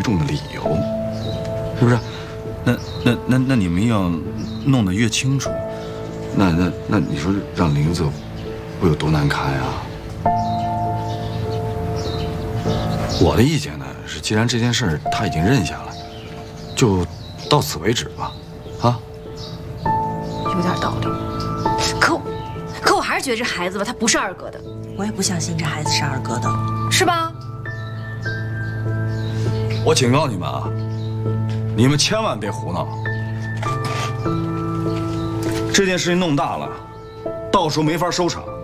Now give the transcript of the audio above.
重的理由，是不是？那你们要弄得越清楚，那你说让玲子会有多难堪啊？我的意见呢是，既然这件事他已经认下了，就到此为止吧，啊？ 有点道理。可我还是觉得这孩子吧，他不是二哥的。 我也不相信这孩子是二哥的， 是吧？ 我警告你们啊，你们千万别胡闹。这件事情弄大了，到时候没法收场。